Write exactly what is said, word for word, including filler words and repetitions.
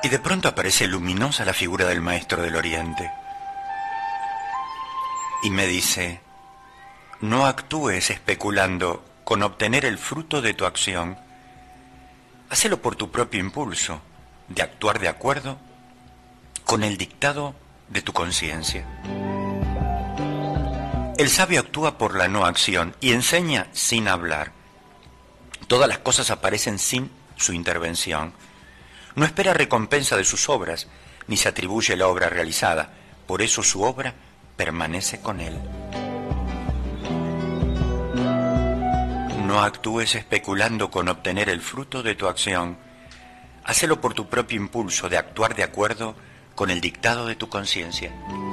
Y de pronto aparece luminosa la figura del maestro del Oriente. Y me dice, no actúes especulando con obtener el fruto de tu acción. Hacelo por tu propio impulso, de actuar de acuerdo con el dictado de tu conciencia. El sabio actúa por la no acción y enseña sin hablar. Todas las cosas aparecen sin su intervención. No espera recompensa de sus obras, ni se atribuye la obra realizada. Por eso su obra permanece con él. No actúes especulando con obtener el fruto de tu acción. Hacelo por tu propio impulso de actuar de acuerdo con el dictado de tu conciencia.